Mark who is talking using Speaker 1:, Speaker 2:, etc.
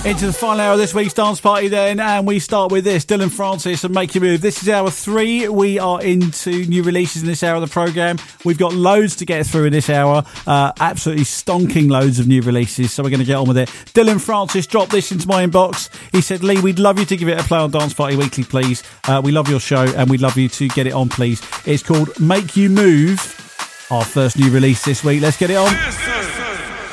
Speaker 1: Into the final hour of this week's dance party then, and we start with this, Dylan Francis and Make You Move. This is hour 3. We are into new releases in this hour of the programme. We've got loads to get through in this hour, absolutely stonking loads of new releases, so we're going to get on with it. Dylan Francis dropped this into my inbox. He said, Lee, we'd love you to give it a play on Dance Party Weekly, please. We love your show and we'd love you to get it on, please. It's called Make You Move, our first new release this week. Let's get it on.